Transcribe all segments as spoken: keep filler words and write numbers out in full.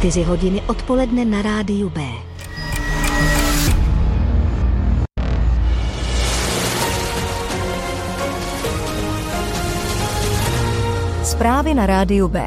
Čtyři hodiny odpoledne na rádiu B. Zprávy na rádiu B.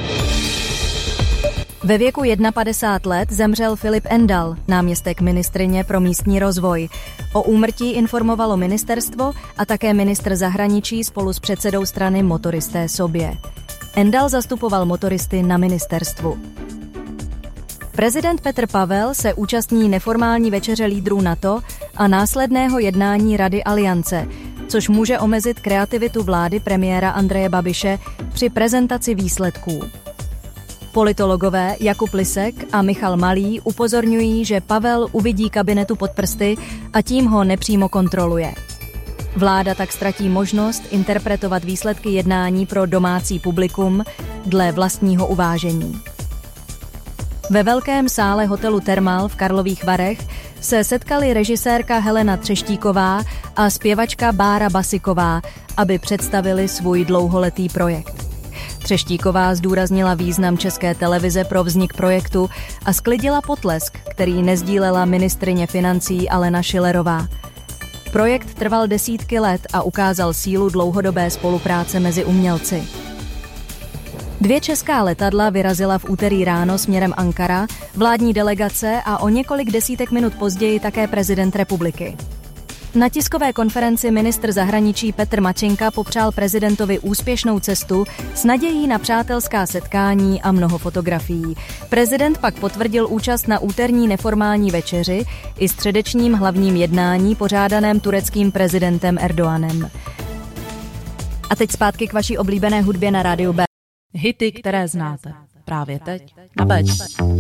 Ve věku padesát jedna let zemřel Filip Endal, náměstek ministryně pro místní rozvoj. O úmrtí informovalo ministerstvo a také ministr zahraničí spolu s předsedou strany Motoristé sobě. Endal zastupoval motoristy na ministerstvu. Prezident Petr Pavel se účastní neformální večeře lídrů NATO a následného jednání Rady Aliance, což může omezit kreativitu vlády premiéra Andreje Babiše při prezentaci výsledků. Politologové Jakub Lisek a Michal Malý upozorňují, že Pavel uvidí kabinetu pod prsty a tím ho nepřímo kontroluje. Vláda tak ztratí možnost interpretovat výsledky jednání pro domácí publikum dle vlastního uvážení. Ve velkém sále hotelu Thermal v Karlových Varech se setkali režisérka Helena Třeštíková a zpěvačka Bára Basiková, aby představili svůj dlouholetý projekt. Třeštíková zdůraznila význam České televize pro vznik projektu a sklidila potlesk, který nezdílela ministryně financí Alena Schillerová. Projekt trval desítky let a ukázal sílu dlouhodobé spolupráce mezi umělci. Dvě česká letadla vyrazila v úterý ráno směrem Ankara, vládní delegace a o několik desítek minut později také prezident republiky. Na tiskové konferenci ministr zahraničí Petr Mačenka popřál prezidentovi úspěšnou cestu s nadějí na přátelská setkání a mnoho fotografií. Prezident pak potvrdil účast na úterní neformální večeři i středečním hlavním jednání pořádaném tureckým prezidentem Erdoganem. A teď zpátky k vaší oblíbené hudbě na rádiu B. Hity, které znáte. Právě teď na Béčku.